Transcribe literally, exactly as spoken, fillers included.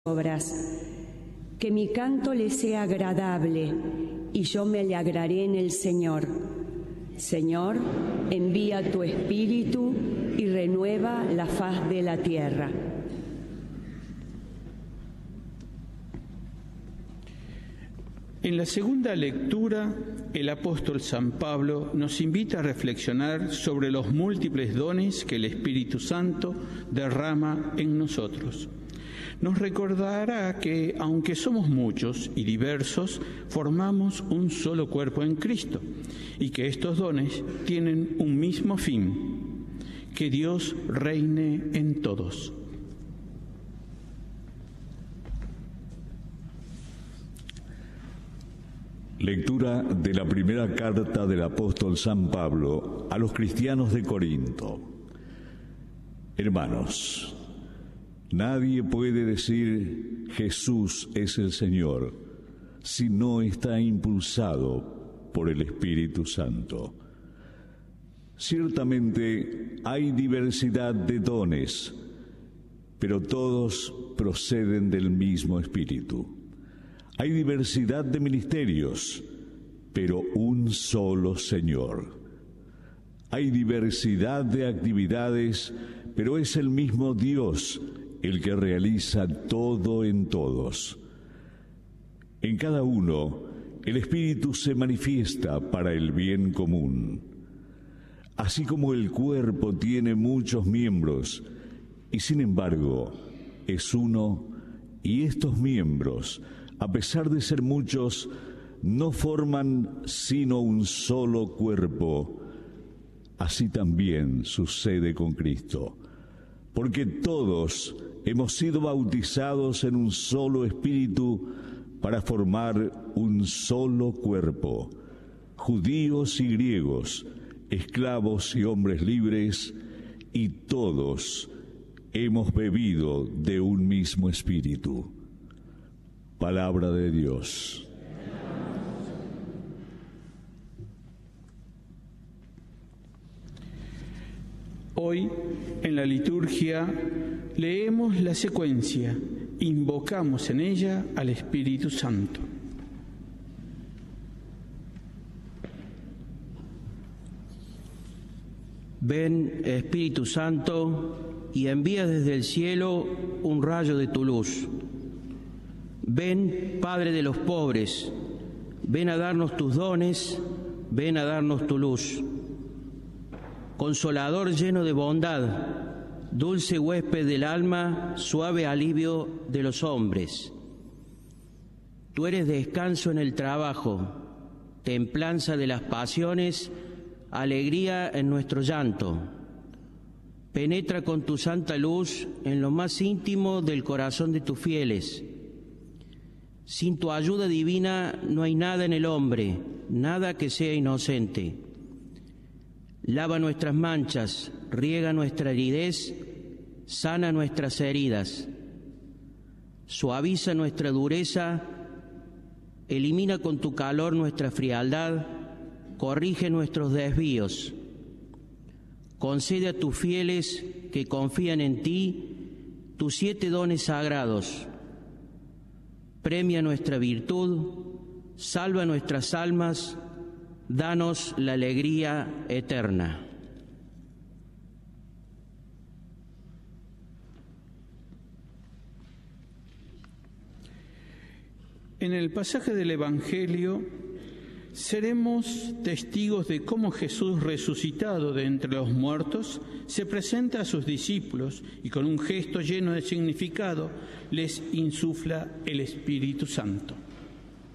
obras. Que mi canto le sea agradable y yo me alegraré en el Señor. Señor, envía tu Espíritu y renueva la faz de la tierra. En la segunda lectura, el apóstol San Pablo nos invita a reflexionar sobre los múltiples dones que el Espíritu Santo derrama en nosotros. Nos recordará que, aunque somos muchos y diversos, formamos un solo cuerpo en Cristo y que estos dones tienen un mismo fin: que Dios reine en todos. Lectura de la primera carta del apóstol San Pablo a los cristianos de Corinto. Hermanos, nadie puede decir Jesús es el Señor si no está impulsado por el Espíritu Santo. Ciertamente hay diversidad de dones, pero todos proceden del mismo Espíritu. Hay diversidad de ministerios, pero un solo Señor. Hay diversidad de actividades, pero es el mismo Dios el que realiza todo en todos. En cada uno, el Espíritu se manifiesta para el bien común. Así como el cuerpo tiene muchos miembros, y sin embargo es uno, y estos miembros, a pesar de ser muchos, no forman sino un solo cuerpo. Así también sucede con Cristo, porque todos hemos sido bautizados en un solo espíritu para formar un solo cuerpo, judíos y griegos, esclavos y hombres libres, y todos hemos bebido de un mismo espíritu. Palabra de Dios. Hoy, en la liturgia, leemos la secuencia, invocamos en ella al Espíritu Santo. Ven, Espíritu Santo, y envía desde el cielo un rayo de tu luz. Ven, Padre de los pobres, ven a darnos tus dones, ven a darnos tu luz. Consolador lleno de bondad, dulce huésped del alma, suave alivio de los hombres. Tú eres descanso en el trabajo, templanza de las pasiones, alegría en nuestro llanto. Penetra con tu santa luz en lo más íntimo del corazón de tus fieles. Sin tu ayuda divina no hay nada en el hombre, nada que sea inocente. Lava nuestras manchas, riega nuestra aridez, sana nuestras heridas. Suaviza nuestra dureza, elimina con tu calor nuestra frialdad, corrige nuestros desvíos. Concede a tus fieles que confían en ti tus siete dones sagrados. Premia nuestra virtud, salva nuestras almas, danos la alegría eterna. En el pasaje del Evangelio seremos testigos de cómo Jesús, resucitado de entre los muertos, se presenta a sus discípulos y con un gesto lleno de significado les insufla el Espíritu Santo.